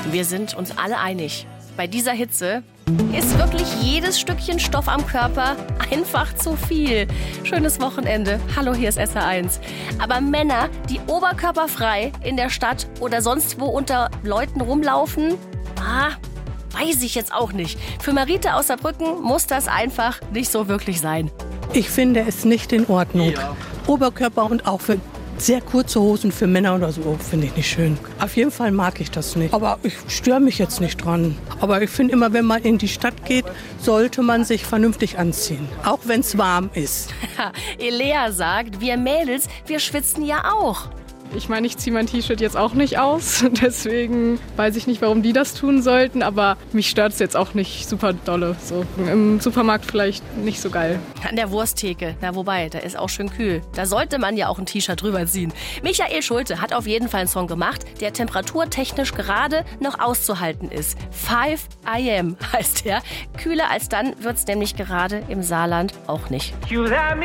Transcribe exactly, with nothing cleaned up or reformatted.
Wir sind uns alle einig. Bei dieser Hitze ist wirklich jedes Stückchen Stoff am Körper einfach zu viel. Schönes Wochenende. Hallo, hier ist S R eins. Aber Männer, die oberkörperfrei in der Stadt oder sonst wo unter Leuten rumlaufen, ah, weiß ich jetzt auch nicht. Für Marite aus Saarbrücken muss das einfach nicht so wirklich sein. Ich finde es nicht in Ordnung. Ja. Oberkörper und auch für sehr kurze Hosen für Männer oder so finde ich nicht schön. Auf jeden Fall mag ich das nicht. Aber ich störe mich jetzt nicht dran. Aber ich finde immer, wenn man in die Stadt geht, sollte man sich vernünftig anziehen. Auch wenn es warm ist. Elea sagt, wir Mädels, wir schwitzen ja auch. Ich meine, ich ziehe mein T-Shirt jetzt auch nicht aus, deswegen weiß ich nicht, warum die das tun sollten, aber mich stört es jetzt auch nicht super dolle. So, im Supermarkt vielleicht nicht so geil. An der Wursttheke, na wobei, da ist auch schön kühl. Da sollte man ja auch ein T-Shirt drüber ziehen. Michael Schulte hat auf jeden Fall einen Song gemacht, der temperaturtechnisch gerade noch auszuhalten ist. five a m heißt der. Kühler als dann wird's nämlich gerade im Saarland auch nicht. You let me